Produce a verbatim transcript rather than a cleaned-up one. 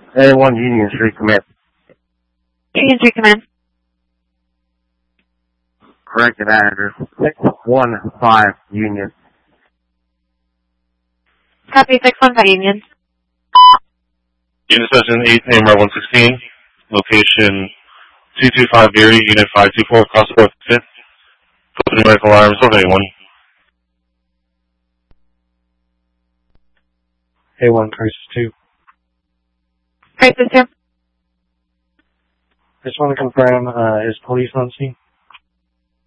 A one Union Street Command. Union Street Command. Corrected address, six one five Union. Copy, six one five Union. Unit Session eight, A M R one sixteen, location two two five Erie, Unit five two four, cross fourth fifth. Put the numerical alarms of A one. A one, crisis two. Crisis two. I just want to confirm, uh, is police on scene?